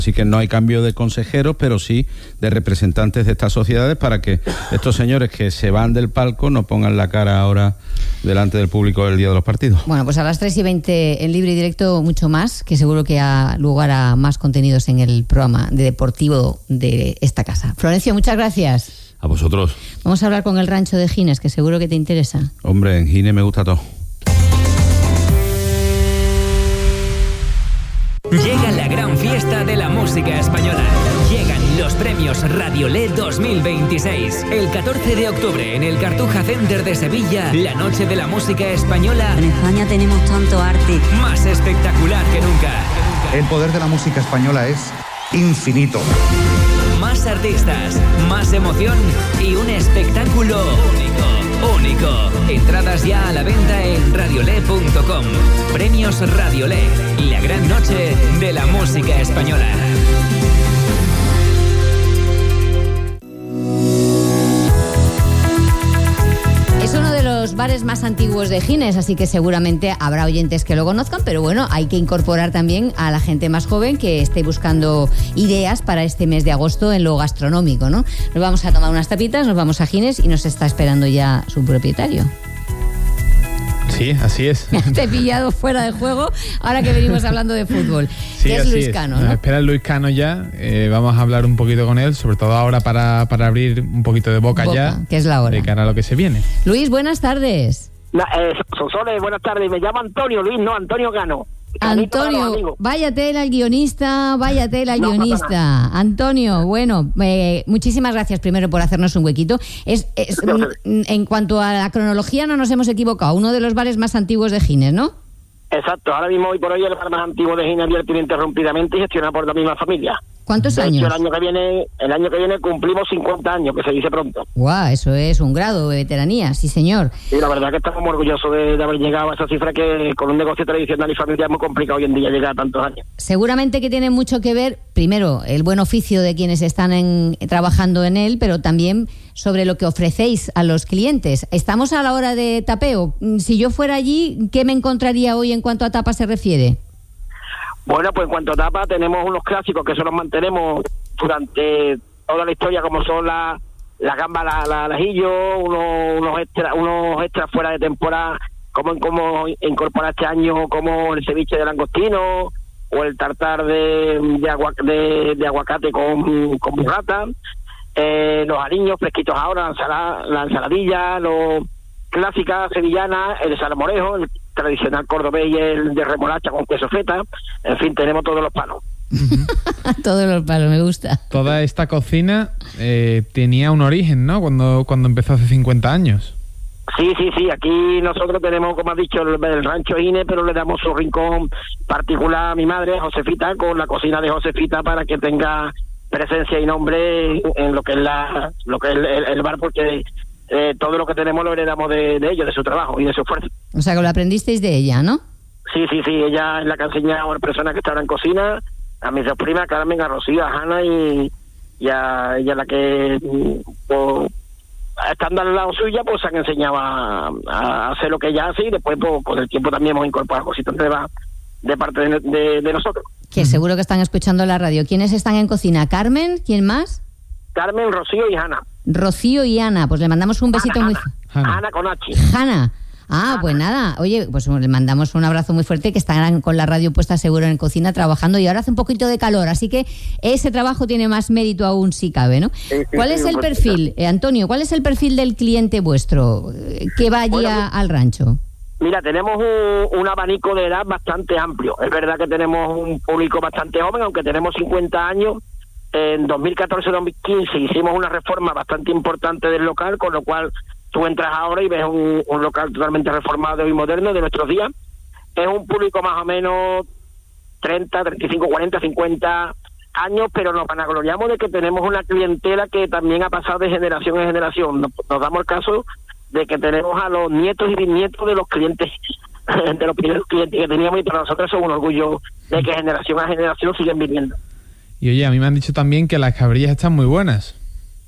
Así que no hay cambio de consejeros, pero sí de representantes de estas sociedades para que estos señores que se van del palco no pongan la cara ahora delante del público el día de los partidos. Bueno, pues a las 3:20 en Libre y Directo mucho más, que seguro que da lugar a más contenidos en el programa de deportivo de esta casa. Florencio, muchas gracias. A vosotros. Vamos a hablar con el rancho de Gines, que seguro que te interesa. Hombre, en Gines me gusta todo. Llega la gran fiesta de la música española. Llegan los premios Radiolé 2026. El 14 de octubre en el Cartuja Center de Sevilla, la noche de la música española. En España tenemos tanto arte. Más espectacular que nunca. El poder de la música española es infinito. Más artistas, más emoción y un espectáculo único. Entradas ya a la venta en radiolé.com. Premios Radiolé, la gran noche de la música española. Es uno de los bares más antiguos de Gines, así que seguramente habrá oyentes que lo conozcan, pero bueno, hay que incorporar también a la gente más joven que esté buscando ideas para este mes de agosto en lo gastronómico, ¿no? Nos vamos a tomar unas tapitas, nos vamos a Gines y nos está esperando ya su propietario. Sí, así es. Te he pillado fuera de juego ahora que venimos hablando de fútbol. Sí, que es Luis Cano, ¿no? Nos espera el Luis Cano ya. Vamos a hablar un poquito con él, sobre todo ahora para abrir un poquito de boca ya, que es la hora. De cara a lo que se viene. Luis, buenas tardes. Sonsole, buenas tardes. Me llamo Antonio, Luis, no, Antonio Cano. Antonio, vaya tela al guionista. Antonio, bueno, muchísimas gracias primero por hacernos un huequito. En cuanto a la cronología no nos hemos equivocado, uno de los bares más antiguos de Gines, ¿no? Exacto, ahora mismo hoy por hoy el bar más antiguo de Gines abierto ininterrumpidamente y gestionado por la misma familia. ¿Cuántos años? De hecho, el año que viene cumplimos 50 años, que se dice pronto. ¡Guau! Eso es un grado de veteranía, sí señor. Y la verdad que estamos muy orgullosos de haber llegado a esa cifra que con un negocio tradicional y familiar es muy complicado hoy en día llegar a tantos años. Seguramente que tiene mucho que ver, primero, el buen oficio de quienes están trabajando en él, pero también sobre lo que ofrecéis a los clientes. Estamos a la hora de tapeo. Si yo fuera allí, ¿qué me encontraría hoy en cuanto a tapa se refiere? Pues en cuanto a tapa tenemos unos clásicos que solo mantenemos durante toda la historia, como son la gamba al ajillo, unos extras fuera de temporada, como incorporar este año, como el ceviche de langostino o el tartar de aguacate con burrata, los aliños fresquitos ahora, la ensaladilla, los clásicas sevillanas, el salmorejo, el tradicional cordobés y el de remolacha con queso feta. En fin, tenemos todos los palos. Todos los palos, me gusta. Toda esta cocina tenía un origen, ¿no? Cuando empezó hace 50 años. Sí. Aquí nosotros tenemos, como has dicho, el rancho Gines, pero le damos su rincón particular a mi madre, a Josefita, con la cocina de Josefita para que tenga presencia y nombre en lo que es el bar, porque todo lo que tenemos lo heredamos de ellos, de su trabajo y de su esfuerzo. O sea, que lo aprendisteis de ella, ¿no? Sí, ella es la que ha enseñado a las personas que están en cocina, a mis dos primas, Carmen, a Rocío, a Hanna y a la que, estando al lado suya, pues han enseñado a hacer lo que ella hace y después, pues, con el tiempo también hemos incorporado cositas nuevas de parte de nosotros. Que seguro que están escuchando la radio. ¿Quiénes están en cocina? ¿Carmen? ¿Quién más? Carmen, Rocío y Hanna. Rocío y Ana, pues le mandamos un besito muy fuerte. Hanna con H. Hanna. Pues nada, oye, pues le mandamos un abrazo muy fuerte, que estarán con la radio puesta seguro en cocina trabajando, y ahora hace un poquito de calor, así que ese trabajo tiene más mérito aún si cabe, ¿no? Sí, ¿cuál es el perfil, Antonio, cuál es el perfil del cliente vuestro que va allí al rancho? Mira, tenemos un abanico de edad bastante amplio. Es verdad que tenemos un público bastante joven, aunque tenemos 50 años. En 2014-2015 hicimos una reforma bastante importante del local, con lo cual tú entras ahora y ves un local totalmente reformado y moderno de nuestros días. Es un público más o menos 30, 35, 40, 50 años, pero nos vanagloriamos de que tenemos una clientela que también ha pasado de generación en generación. Nos damos el caso de que tenemos a los nietos y bisnietos de los clientes, de los primeros clientes que teníamos, y para nosotros es un orgullo de que generación a generación siguen viviendo. Y oye, a mí me han dicho también que las cabrillas están muy buenas.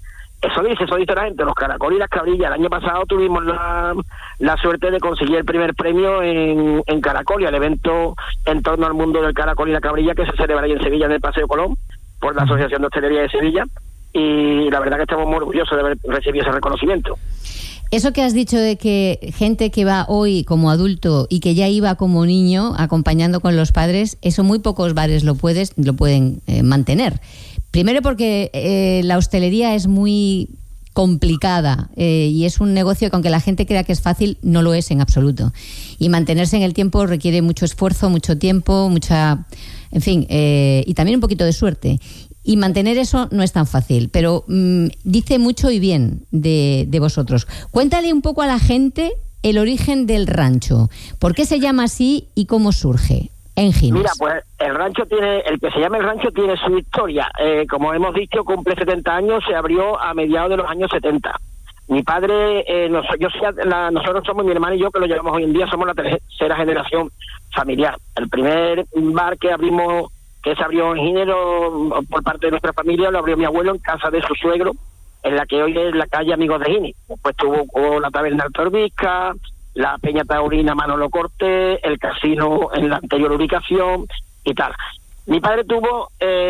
Eso dice la gente, los caracoles y las cabrillas. El año pasado tuvimos la suerte de conseguir el primer premio en Caracolia, el evento en torno al mundo del caracol y la cabrilla que se celebra ahí en Sevilla, en el Paseo Colón, por la Asociación de Hostelería de Sevilla, y la verdad que estamos muy orgullosos de haber recibido ese reconocimiento. Eso que has dicho de que gente que va hoy como adulto y que ya iba como niño acompañando con los padres, eso muy pocos bares lo pueden mantener. Primero porque la hostelería es muy complicada y es un negocio que aunque la gente crea que es fácil, no lo es en absoluto. Y mantenerse en el tiempo requiere mucho esfuerzo, mucho tiempo, en fin, y también un poquito de suerte. Y mantener eso no es tan fácil, pero dice mucho y bien de vosotros. Cuéntale un poco a la gente el origen del rancho. ¿Por qué se llama así y cómo surge en Gines? Mira, pues el que se llama el rancho tiene su historia. Como hemos dicho, cumple 70 años, se abrió a mediados de los años 70. Mi padre, nosotros somos, mi hermano y yo, que lo llevamos hoy en día, somos la tercera generación familiar. El primer bar que se abrió en Gines por parte de nuestra familia, lo abrió mi abuelo en casa de su suegro, en la que hoy es la calle Amigos de Gines. Pues tuvo la taberna Altorbisca, la Peña Taurina Manolo Cortés, el casino en la anterior ubicación y tal. Mi padre tuvo,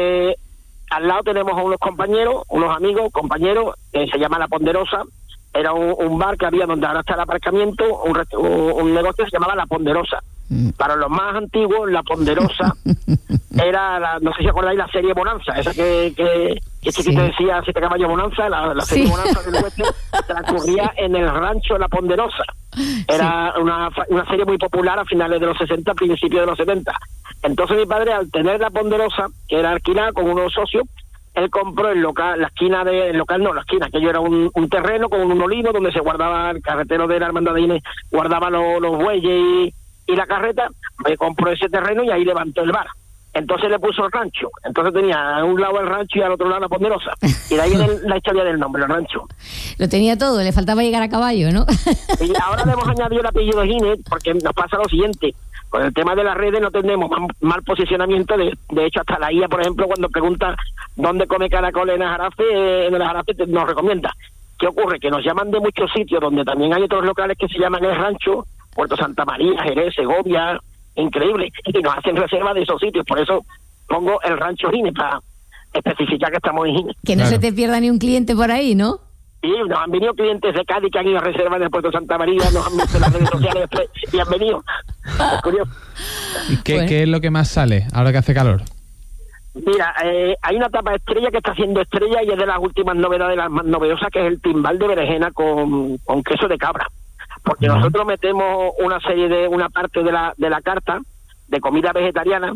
al lado tenemos a unos amigos, compañeros, que se llama La Ponderosa. Era un bar que había donde ahora está el aparcamiento, un negocio que se llamaba La Ponderosa. Para los más antiguos, La Ponderosa era, no sé si acordáis, la serie Bonanza, esa que Chiquito decía 7 caballos Bonanza, la serie Bonanza del oeste transcurría en el rancho La Ponderosa. Era una serie muy popular a finales de los 60, principios de los 70. Entonces mi padre, al tener La Ponderosa, que era alquilada con unos socios, él compró la esquina, aquello era un terreno con un olivo donde se guardaba, el carretero de la Hermandad de Gines guardaba los bueyes y la carreta. Me compró ese terreno y ahí levantó el bar. Entonces le puso el rancho. Entonces tenía a un lado el rancho y al otro lado La Ponderosa. Y de ahí la historia del nombre, el rancho. Lo tenía todo, le faltaba llegar a caballo, ¿no? Y ahora le hemos añadido el apellido de Gines porque nos pasa lo siguiente. Con el tema de las redes no tenemos mal posicionamiento. De hecho, hasta la IA, por ejemplo, cuando pregunta dónde come caracol en el Jarafe nos recomienda. ¿Qué ocurre? Que nos llaman de muchos sitios donde también hay otros locales que se llaman El Rancho, Puerto Santa María, Jerez, Segovia, increíble, y nos hacen reserva de esos sitios. Por eso pongo el Rancho Gines, para especificar que estamos en Gines. Que no se te pierda ni un cliente por ahí, ¿no? Sí, nos han venido clientes de Cádiz que han ido a reservar en el Puerto Santa María, nos han visto en las redes sociales y han venido. Es curioso. ¿Y qué es lo que más sale ahora que hace calor? Mira, hay una tapa estrella que está haciendo estrella y es de las últimas novedades, las más novedosas, que es el timbal de berenjena con queso de cabra. Porque nosotros metemos una parte de la carta de comida vegetariana.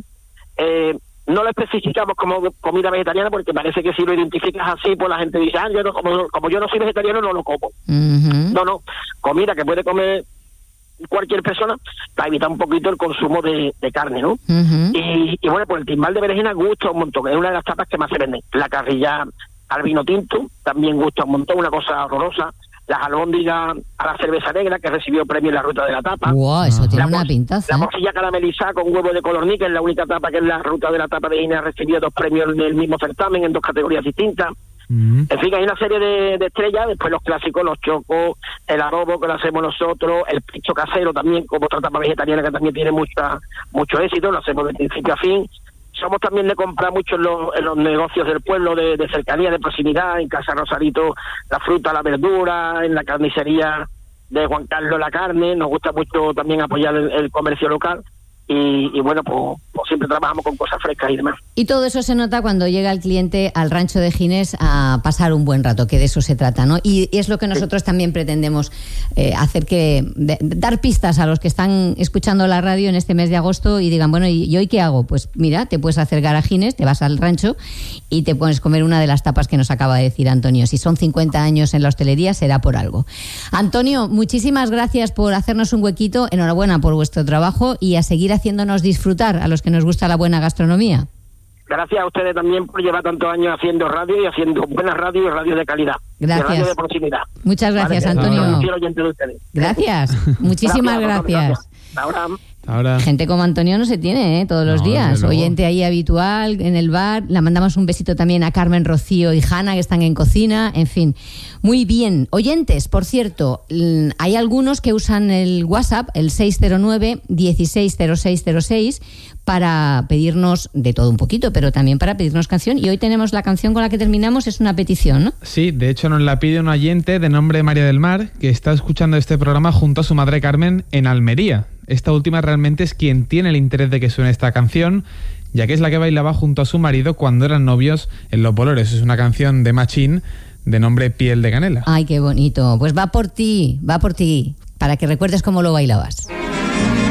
No lo especificamos como comida vegetariana porque parece que si lo identificas así, pues la gente dice, como yo no soy vegetariano, no lo como. No, comida que puede comer cualquier persona para evitar un poquito el consumo de carne, ¿no? Y bueno, pues el timbal de berenjena gusta un montón, es una de las tapas que más se venden. La carrilla al vino tinto también gusta un montón, una cosa horrorosa. Las albóndigas a la cerveza negra, que recibió premio en la ruta de la tapa. ¡Wow! Eso tiene una pintaza. La morcilla caramelizada con huevo de codorniz, que es la única tapa que en la ruta de la tapa de Gines ha recibido 2 premios en el mismo certamen, en 2 categorías distintas. En fin, hay una serie de estrellas. Después los clásicos, los chocos, el adobo que lo hacemos nosotros, el picho casero también, como otra tapa vegetariana que también tiene mucho éxito, lo hacemos de principio a fin. Somos también de comprar mucho en los negocios del pueblo, de cercanía, de proximidad, en Casa Rosarito la fruta, la verdura, en la carnicería de Juan Carlos la carne. Nos gusta mucho también apoyar el comercio local y bueno, pues siempre trabajamos con cosas frescas y demás. Y todo eso se nota cuando llega el cliente al rancho de Gines a pasar un buen rato, que de eso se trata, ¿no? Y es lo que nosotros también pretendemos hacer, dar pistas a los que están escuchando la radio en este mes de agosto y digan, bueno, ¿y hoy qué hago? Pues mira, te puedes acercar a Gines, te vas al rancho y te puedes comer una de las tapas que nos acaba de decir Antonio. Si son 50 años en la hostelería, será por algo. Antonio, muchísimas gracias por hacernos un huequito, enhorabuena por vuestro trabajo y a seguir haciéndonos disfrutar a los que nos gusta la buena gastronomía. Gracias a ustedes también por llevar tantos años haciendo radio y haciendo buenas radios y radio de calidad. Gracias. Radio de proximidad. Muchas gracias, Antonio. Gracias. Muchísimas gracias. Ahora. Ahora... Gente como Antonio no se tiene, todos los días. Oyente ahí habitual en el bar. Le mandamos un besito también a Carmen, Rocío y Hanna, que están en cocina. En fin, muy bien. Oyentes, por cierto, hay algunos que usan el WhatsApp, el 609-160606, para pedirnos de todo un poquito, pero también para pedirnos canción. Y hoy tenemos la canción con la que terminamos, es una petición, ¿no? Sí, de hecho nos la pide un oyente de nombre María del Mar, que está escuchando este programa junto a su madre Carmen en Almería. Esta última realmente es quien tiene el interés de que suene esta canción, ya que es la que bailaba junto a su marido cuando eran novios en Los Bolores. Es una canción de Machín de nombre Piel de Canela. Ay, qué bonito. Pues va por ti, para que recuerdes cómo lo bailabas.